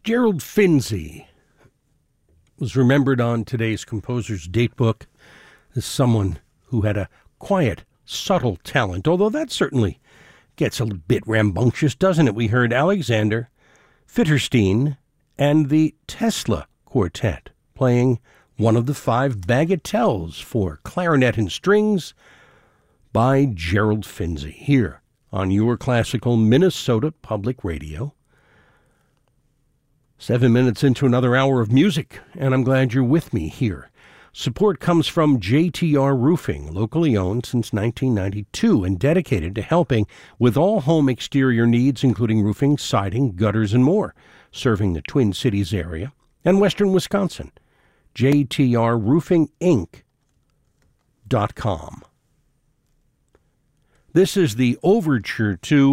Gerald Finzi was remembered on today's Composer's Datebook as someone who had a quiet, subtle talent, although that certainly gets a bit rambunctious, doesn't it? We heard Alexander Fitterstein and the Tesla Quartet playing one of the 5 bagatelles for clarinet and strings by Gerald Finzi here on your classical Minnesota Public Radio. 7 minutes into another hour of music, and I'm glad you're with me here. Support comes from JTR Roofing, locally owned since 1992 and dedicated to helping with all home exterior needs, including roofing, siding, gutters, and more, serving the Twin Cities area and western Wisconsin. JTRRoofingInc.com. This is the overture to